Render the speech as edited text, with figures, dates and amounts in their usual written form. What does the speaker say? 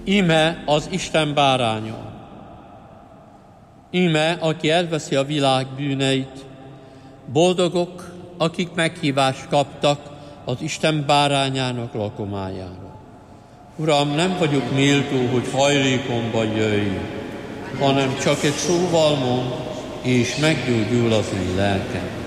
Íme az Isten báránya. Íme, aki elveszi a világ bűneit. Boldogok, akik meghívást kaptak az Isten bárányának lakomájára. Uram, nem vagyok méltó, hogy hajlékomban jöjj, hanem csak egy szóval mond, és meggyógyul az én lelkem.